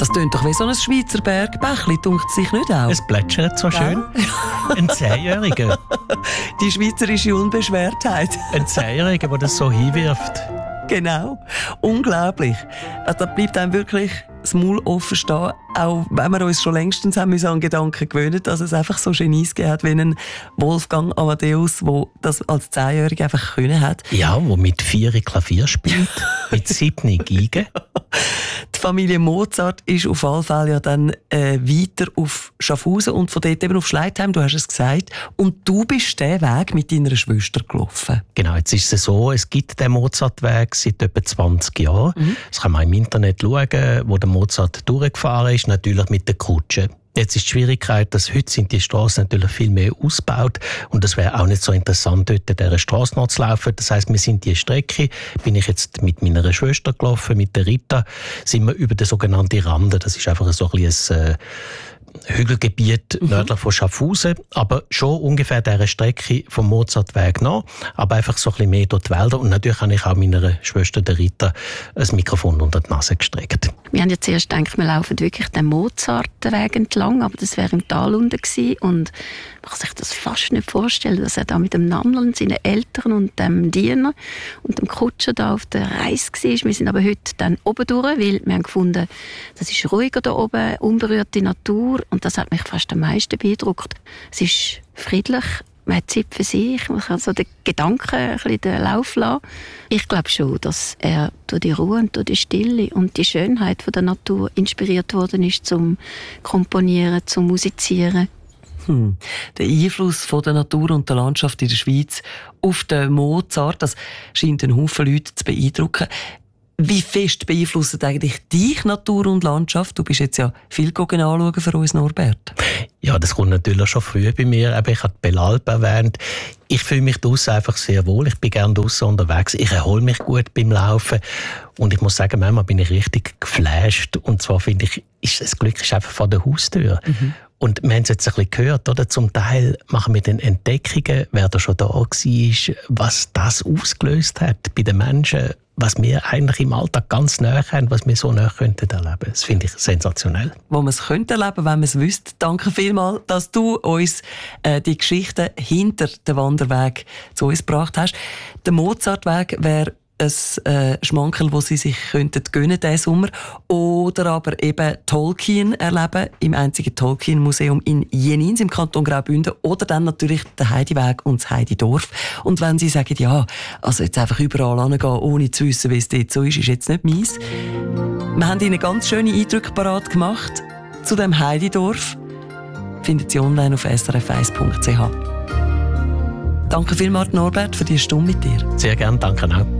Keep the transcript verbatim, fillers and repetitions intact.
tönt doch wie so ein Schweizer Bergbächli, dunkt es sich nicht auch? Es plätschert so schön. Ein Zehnjähriger. Die schweizerische Unbeschwertheit. Ein Zehnjähriger, der das so hinwirft. Genau. Unglaublich. Also, da bleibt einem wirklich das Maul offen stehen, auch wenn wir uns schon längstens haben müssen an Gedanken gewöhnen, dass es einfach so Genies gegeben hat wie einen Wolfgang Amadeus, der das als Zehnjähriger einfach können hat. Ja, der mit vier Klavier spielt, mit sieben Geigen. Die Familie Mozart ist auf alle Fälle ja dann äh, weiter auf Schaffhausen und von dort eben auf Schleitheim, du hast es gesagt. Und du bist den Weg mit deiner Schwester gelaufen. Genau, jetzt ist es so, es gibt den Mozartweg seit etwa zwanzig Jahren. Mhm. Das kann man im Internet schauen, wo der Mozart durchgefahren ist, natürlich mit der Kutsche. Jetzt ist die Schwierigkeit, dass heute sind die Strassen natürlich viel mehr ausgebaut und es wäre auch nicht so interessant, dort dieser Strasse noch zu laufen. Das heisst, wir sind die Strecke, bin ich jetzt mit meiner Schwester gelaufen, mit der Rita, sind wir über den sogenannten Rande. Das ist einfach so ein bisschen ein äh, Hügelgebiet mhm. nördlich von Schaffhausen, aber schon ungefähr dieser Strecke vom Mozartweg nach, aber einfach so ein bisschen mehr durch die Wälder. Und natürlich habe ich auch meiner Schwester, der Rita, ein Mikrofon unter die Nase gestreckt. Wir haben ja zuerst gedacht, wir laufen wirklich den Mozartweg entlang, aber das wäre im Tal unten gewesen und man kann sich das fast nicht vorstellen, dass er da mit dem Nannel und seinen Eltern und dem Diener und dem Kutscher da auf der Reise war. Wir sind aber heute dann oben durch, weil wir haben gefunden, das ist ruhiger da oben, unberührte Natur und das hat mich fast am meisten beeindruckt. Es ist friedlich, man hat Zeit für sich, man kann so den Gedanken ein bisschen den Lauf lassen. Ich glaube schon, dass er durch die Ruhe und durch die Stille und die Schönheit von der Natur inspiriert worden ist zum Komponieren, zum Musizieren. Hm. Der Einfluss von der Natur und der Landschaft in der Schweiz auf den Mozart, das scheint einen Haufen Leute zu beeindrucken. Wie fest beeinflusst eigentlich dich Natur und Landschaft? Du bist jetzt ja viel anschauen für uns, Norbert. Ja, das kommt natürlich schon früh bei mir. Aber ich habe die Belalp erwähnt. Ich fühle mich draussen einfach sehr wohl. Ich bin gerne draussen unterwegs. Ich erhole mich gut beim Laufen. Und ich muss sagen, manchmal bin ich richtig geflasht. Und zwar finde ich, ist das Glück ist einfach vor der Haustür. Mhm. Und wir haben es jetzt ein bisschen gehört, oder? Zum Teil machen wir den Entdeckungen, wer da schon da war, was das ausgelöst hat bei den Menschen, was wir eigentlich im Alltag ganz nahe haben, was wir so nahe könnten erleben. Das finde ich sensationell. Wo man es könnte erleben, wenn man es wüsste. Danke vielmals, dass du uns äh, die Geschichten hinter dem Wanderweg zu uns gebracht hast. Der Mozartweg wäre ein äh, Schmankerl, das sie sich könnten gönnen diesen Sommer. Oder aber eben Tolkien erleben im einzigen Tolkien-Museum in Jenins im Kanton Graubünden. Oder dann natürlich den Heidiweg und das Heididorf. Und wenn sie sagen, ja, also jetzt einfach überall hingehen, ohne zu wissen, wie es dort so ist, ist jetzt nicht meins. Wir haben ihnen ganz schöne Eindrücke parat gemacht zu dem Heididorf. Findet sie online auf s r f eins punkt c h. Danke vielmals, Norbert, für diese Stunde mit dir. Sehr gerne, danke auch.